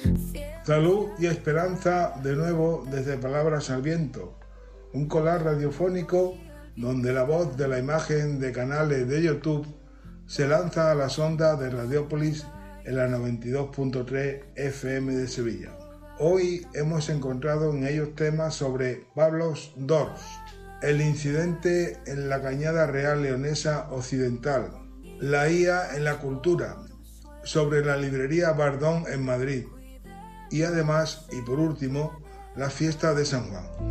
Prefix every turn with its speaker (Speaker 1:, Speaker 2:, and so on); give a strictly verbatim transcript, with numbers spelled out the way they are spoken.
Speaker 1: Salud y esperanza de nuevo desde Palabras al Viento, un colar radiofónico donde la voz de la imagen de canales de YouTube se lanza a las ondas de Radiópolis en la noventa y dos punto tres F M de Sevilla. Hoy hemos encontrado en ellos temas sobre Pablos Dors, el incidente en la Cañada Real Leonesa Occidental, la I A en la cultura, sobre la librería Bardón en Madrid y además, y por último, la fiesta de San Juan.